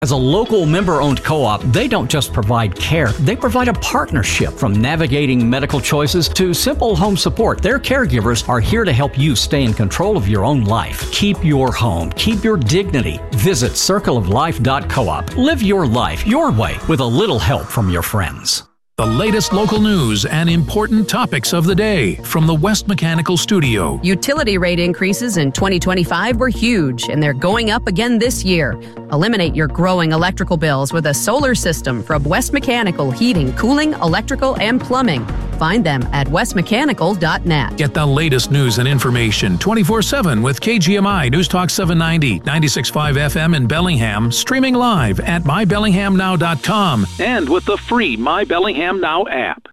As a local member-owned co-op, they don't just provide care, they provide a partnership. From navigating medical choices to simple home support, their caregivers are here to help you stay in control of your own life. Keep your home, keep your dignity. Visit circleoflife.coop. Live your life your way with a little help from your friends. The latest local news and important topics of the day from the West Mechanical Studio. Utility rate increases in 2025 were huge, and they're going up again this year. Eliminate your growing electrical bills with a solar system from West Mechanical Heating, Cooling, Electrical, and Plumbing. Find them at westmechanical.net. Get the latest news and information 24/7 with KGMI News Talk 790, 96.5 FM in Bellingham, streaming live at mybellinghamnow.com and with the free My Bellingham Now app.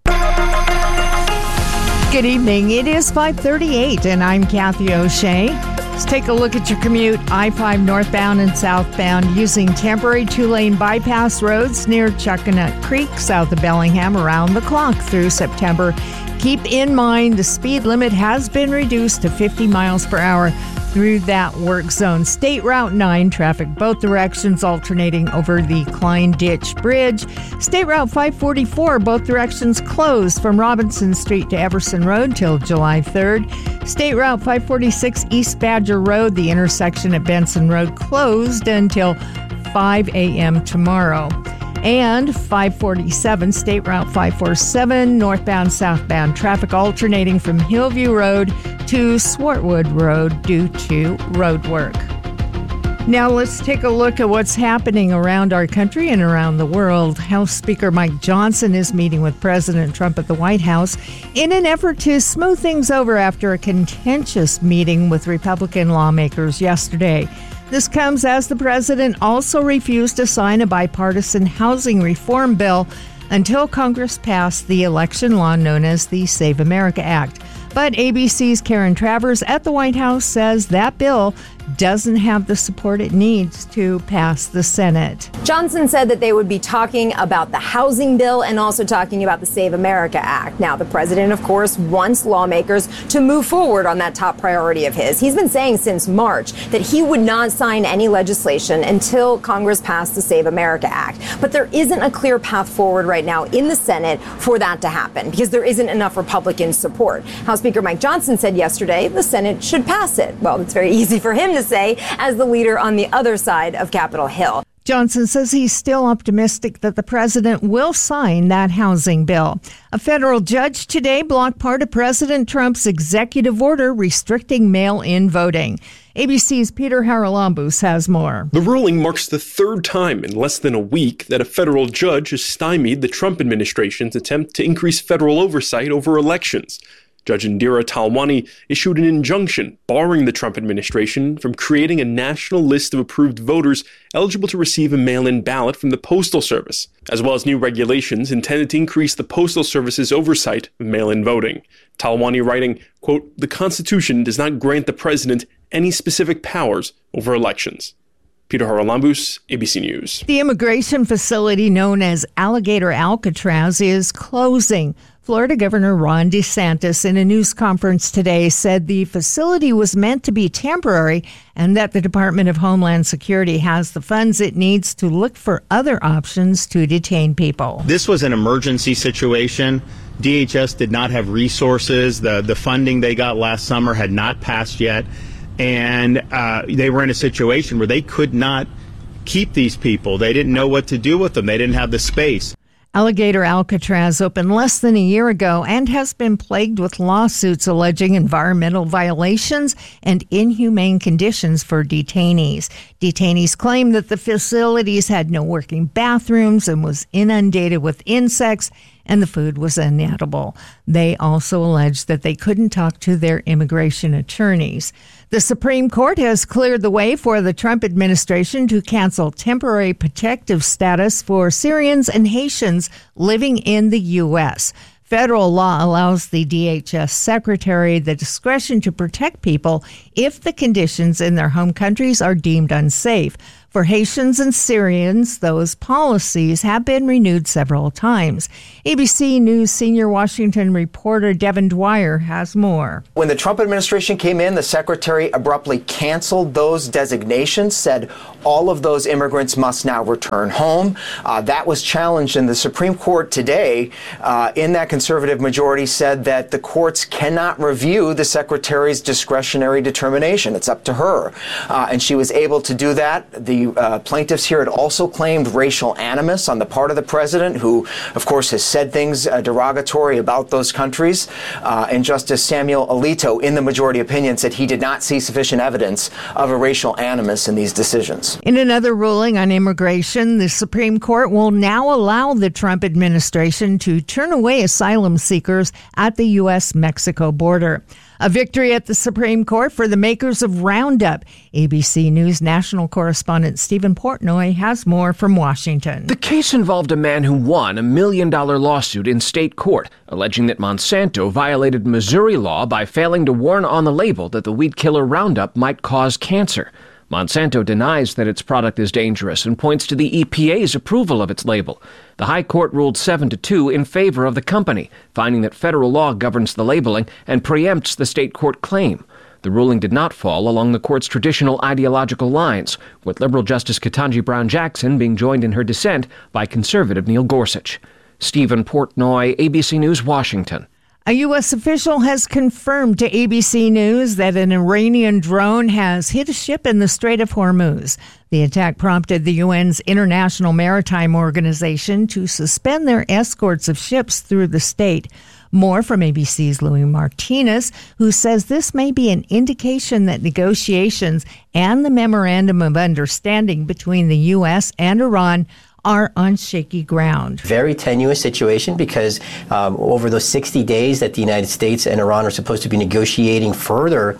Good evening. It is 5:38 and I'm Kathy O'Shea. Let's take a look at your commute. I-5 northbound and southbound using temporary two-lane bypass roads near Chuckanut Creek, south of Bellingham, around the clock through September. Keep in mind the speed limit has been reduced to 50 miles per hour through that work zone. State Route 9 traffic both directions alternating over the Klein Ditch Bridge. State Route 544 both directions closed from Robinson Street to Everson Road till July 3rd. State Route 546 East Badger Road, the intersection at Benson Road, closed until 5 a.m. tomorrow. And 547 State Route 547 northbound southbound traffic alternating from Hillview Road to Swartwood Road due to road work. Now let's take a look at what's happening around our country and around the world. House Speaker Mike Johnson is meeting with President Trump at the White House in an effort to smooth things over after a contentious meeting with Republican lawmakers yesterday. This comes as the president also refused to sign a bipartisan housing reform bill until Congress passed the election law known as the Save America Act. But ABC's Karen Travers at the White House says that bill doesn't have the support it needs to pass the Senate. Johnson said that they would be talking about the housing bill and also talking about the Save America Act. Now, the president, of course, wants lawmakers to move forward on that top priority of his. He's been saying since March that he would not sign any legislation until Congress passed the Save America Act. But there isn't a clear path forward right now in the Senate for that to happen because there isn't enough Republican support. House Speaker Mike Johnson said yesterday the Senate should pass it. Well, it's very easy for him to say as the leader on the other side of Capitol Hill. Johnson says he's still optimistic that the president will sign that housing bill. A federal judge today blocked part of President Trump's executive order restricting mail-in voting. ABC's Peter Haralambous has more. The ruling marks the third time in less than a week that a federal judge has stymied the Trump administration's attempt to increase federal oversight over elections. Judge Indira Talwani issued an injunction barring the Trump administration from creating a national list of approved voters eligible to receive a mail-in ballot from the Postal Service, as well as new regulations intended to increase the Postal Service's oversight of mail-in voting. Talwani writing, quote, "The Constitution does not grant the president any specific powers over elections." Peter Haralambous, ABC News. The immigration facility known as Alligator Alcatraz is closing. Florida Governor Ron DeSantis, in a news conference today, said the facility was meant to be temporary and that the Department of Homeland Security has the funds it needs to look for other options to detain people. This was an emergency situation. DHS did not have resources. The funding they got last summer had not passed yet. And they were in a situation where they could not keep these people. They didn't know what to do with them. They didn't have the space. Alligator Alcatraz opened less than a year ago and has been plagued with lawsuits alleging environmental violations and inhumane conditions for detainees. Detainees claim that the facilities had no working bathrooms and was inundated with insects, and the food was inedible. They also alleged that they couldn't talk to their immigration attorneys. The Supreme Court has cleared the way for the Trump administration to cancel temporary protective status for Syrians and Haitians living in the U.S. Federal law allows the DHS secretary the discretion to protect people if the conditions in their home countries are deemed unsafe. For Haitians and Syrians, those policies have been renewed several times. ABC News senior Washington reporter Devin Dwyer has more. When the Trump administration came in, the secretary abruptly canceled those designations, said all of those immigrants must now return home. That was challenged, and the Supreme Court today, in that conservative majority, said that the courts cannot review the secretary's discretionary determination. It's up to her. And she was able to do that. The plaintiffs here had also claimed racial animus on the part of the president, who, of course, has said things derogatory about those countries. And Justice Samuel Alito, in the majority opinion, said he did not see sufficient evidence of a racial animus in these decisions. In another ruling on immigration, the Supreme Court will now allow the Trump administration to turn away asylum seekers at the U.S.-Mexico border. A victory at the Supreme Court for the makers of Roundup. ABC News national correspondent Stephen Portnoy has more from Washington. The case involved a man who won a $1 million lawsuit in state court, alleging that Monsanto violated Missouri law by failing to warn on the label that the weed killer Roundup might cause cancer. Monsanto denies that its product is dangerous and points to the EPA's approval of its label. The High Court ruled 7-2 in favor of the company, finding that federal law governs the labeling and preempts the state court claim. The ruling did not fall along the court's traditional ideological lines, with liberal Justice Ketanji Brown Jackson being joined in her dissent by conservative Neil Gorsuch. Stephen Portnoy, ABC News, Washington. A U.S. official has confirmed to ABC News that an Iranian drone has hit a ship in the Strait of Hormuz. The attack prompted the UN's International Maritime Organization to suspend their escorts of ships through the state. More from ABC's Louis Martinez, who says this may be an indication that negotiations and the Memorandum of Understanding between the U.S. and Iran are on shaky ground. Very tenuous situation because over those 60 days that the United States and Iran are supposed to be negotiating further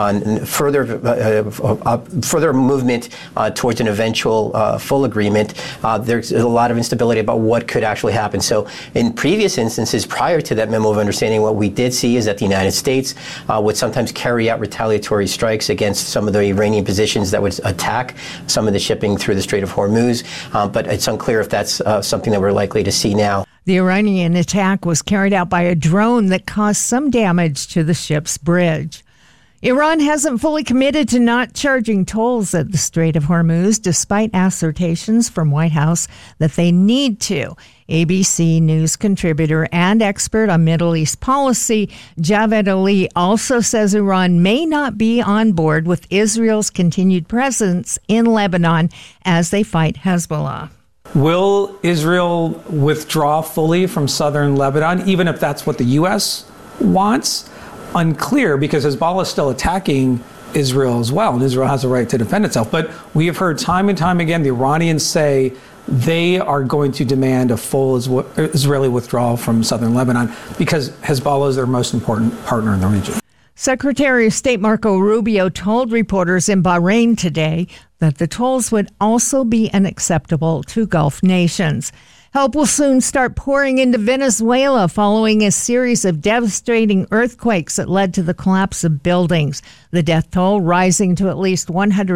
movement towards an eventual full agreement, there's a lot of instability about what could actually happen. So in previous instances prior to that memo of understanding, what we did see is that the United States would sometimes carry out retaliatory strikes against some of the Iranian positions that would attack some of the shipping through the Strait of Hormuz, but it's unclear if that's something that we're likely to see now. The Iranian attack was carried out by a drone that caused some damage to the ship's bridge. Iran hasn't fully committed to not charging tolls at the Strait of Hormuz, despite assertions from White House that they need to. ABC News contributor and expert on Middle East policy, Javed Ali, also says Iran may not be on board with Israel's continued presence in Lebanon as they fight Hezbollah. Will Israel withdraw fully from southern Lebanon, even if that's what the U.S. wants? Unclear, because Hezbollah is still attacking Israel as well, and Israel has a right to defend itself. But we have heard time and time again the Iranians say they are going to demand a full Israeli withdrawal from southern Lebanon because Hezbollah is their most important partner in the region. Secretary of State Marco Rubio told reporters in Bahrain today that the tolls would also be unacceptable to Gulf nations. Help will soon start pouring into Venezuela following a series of devastating earthquakes that led to the collapse of buildings. The death toll rising to at least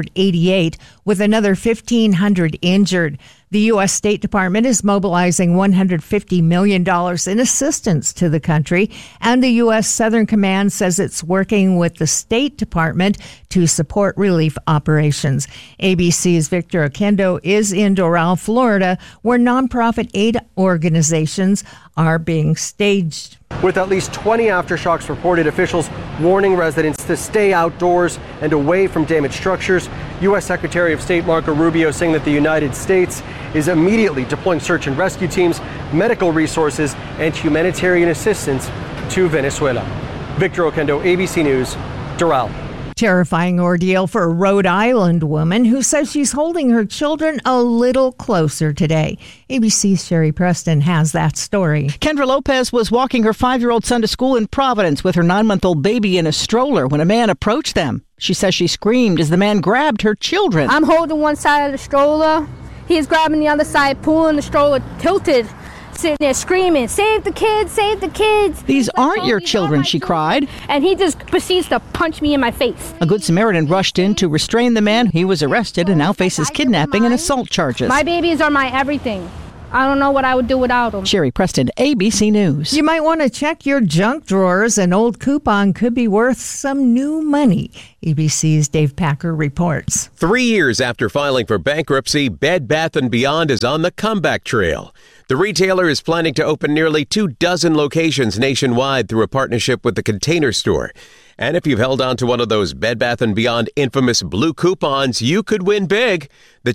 188, with another 1,500 injured. The U.S. State Department is mobilizing $150 million in assistance to the country, and the U.S. Southern Command says it's working with the State Department to support relief operations. ABC's Victor Oquendo is in Doral, Florida, where nonprofit aid organizations are being staged. With at least 20 aftershocks reported, officials warning residents to stay outdoors and away from damaged structures. U.S. Secretary of State Marco Rubio saying that the United States is immediately deploying search and rescue teams, medical resources, and humanitarian assistance to Venezuela. Victor Oquendo, ABC News, Doral. Terrifying ordeal for a Rhode Island woman who says she's holding her children a little closer today. ABC's Sherry Preston has that story. Kendra Lopez was walking her 5-year-old son to school in Providence with her 9-month-old baby in a stroller when a man approached them. She says she screamed as the man grabbed her children. I'm holding one side of the stroller. He's grabbing the other side, pulling the stroller tilted sitting there screaming, "Save the kids, save the kids." These aren't your children, she cried. And he just proceeds to punch me in my face. A Good Samaritan rushed in to restrain the man. He was arrested and now faces kidnapping and assault charges. My babies are my everything. I don't know what I would do without them. Sherry Preston, ABC News. You might want to check your junk drawers. An old coupon could be worth some new money. ABC's Dave Packer reports. 3 years after filing for bankruptcy, Bed Bath & Beyond is on the comeback trail. The retailer is planning to open nearly 24 locations nationwide through a partnership with the Container Store. And if you've held on to one of those Bed Bath & Beyond infamous blue coupons, you could win big. The